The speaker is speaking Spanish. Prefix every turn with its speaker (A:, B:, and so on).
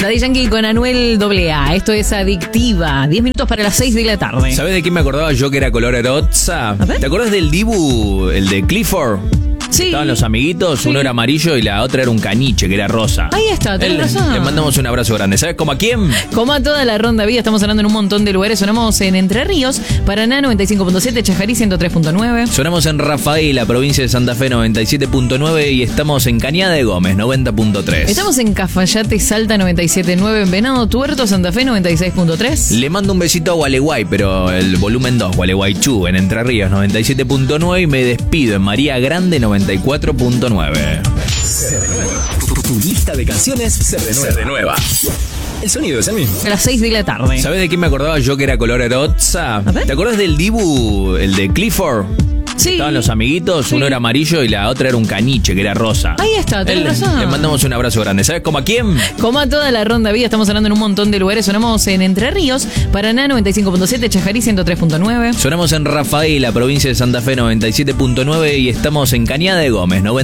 A: Daddy Yankee con Anuel AA. Esto es Adictiva. 10 minutos para las 6 de la tarde.
B: ¿Sabés de quién me acordaba yo que era color eroza? ¿Te acordás del Dibu, el de Clifford?
A: Sí.
B: Estaban los amiguitos,
A: Sí.
B: uno era amarillo y la otra era un caniche, que era rosa.
A: Ahí está, tenés razón.
B: Le mandamos un abrazo grande. ¿Sabes cómo a quién?
A: Como a toda la ronda vida, estamos sonando en un montón de lugares. Sonamos en Entre Ríos, Paraná 95.7, Chajarí 103.9.
B: Sonamos en Rafaela, provincia de Santa Fe 97.9 y estamos en Cañada de Gómez 90.3.
A: Estamos en Cafayate, Salta 97.9, en Venado Tuerto, Santa Fe 96.3.
B: Le mando un besito a Gualeguay, pero el volumen 2, Gualeguaychú, en Entre Ríos 97.9 y me despido en María Grande 94.9.
C: Tu lista de canciones se renueva. El sonido es el mismo.
A: A las 6 de la tarde.
B: ¿Sabés de quién me acordaba yo que era color eroza? ¿Te acordás del Dibu, el de Clifford?
A: Sí.
B: Estaban los amiguitos, uno era amarillo y la otra era un caniche, que era rosa.
A: Ahí está, tenés razón.
B: Le mandamos un abrazo grande. ¿Sabes cómo a quién?
A: Como a toda la ronda vida, estamos sonando en un montón de lugares. Sonamos en Entre Ríos, Paraná 95.7, Chajarí 103.9.
B: Sonamos en Rafaela, provincia de Santa Fe 97.9 y estamos en Cañada de Gómez 90.